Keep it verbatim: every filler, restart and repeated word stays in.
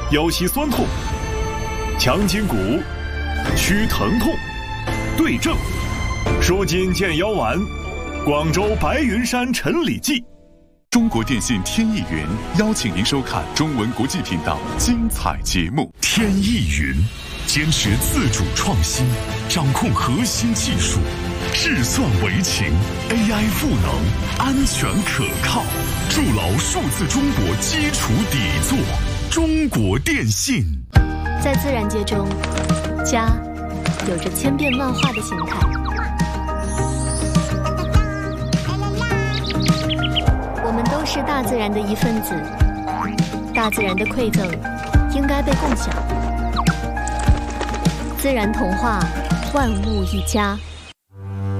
腰膝酸痛、强筋骨、驱疼痛、对症，舒筋健腰丸，广州白云山陈李记。 中国电信天翼云邀请您收看中文国际频道精彩节目。 天翼云坚持自主创新，掌控核心技术，智算为情 ，A I 赋能，安全可靠，筑牢数字中国基础底座。中国电信。 在自然界中，家有着千变万化的形态。我们都是大自然的一份子，大自然的馈赠应该被共享。自然童话，万物一家。